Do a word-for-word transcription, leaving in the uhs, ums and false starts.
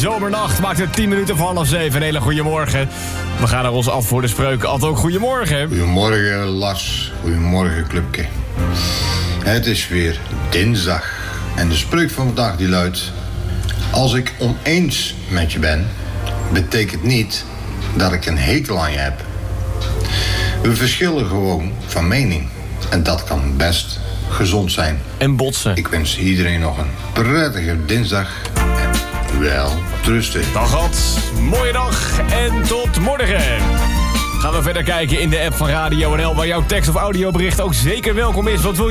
zomernacht. Maakt het tien minuten voor half zeven. Een hele goede morgen. We gaan er ons af voor de spreuken. Ad ook goedemorgen. Goedemorgen Lars. Goedemorgen Clubke. Het is weer dinsdag. En de spreuk van vandaag die luidt: als ik oneens met je ben, betekent niet dat ik een hekel aan je heb. We verschillen gewoon van mening. En dat kan best gezond zijn. En botsen. Ik wens iedereen nog een prettige dinsdag. En wel trusten. Dag Ad. Mooie dag. En tot morgen. Gaan we verder kijken in de app van Radio N L, waar jouw tekst- of audiobericht ook zeker welkom is. Wat wil je